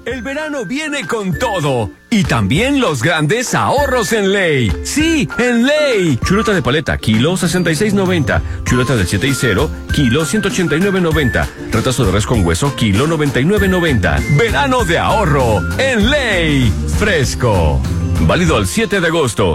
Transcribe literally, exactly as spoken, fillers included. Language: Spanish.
El verano viene con todo. Y también los grandes ahorros en Ley. Sí, en Ley. Chuleta de paleta, kilo sesenta y seis noventa. Chuleta del siete y cero, kilo ciento ochenta y nueve noventa. Retazo de res con hueso, kilo noventa y nueve noventa. Verano de ahorro en Ley. Fresco. Válido al siete de agosto.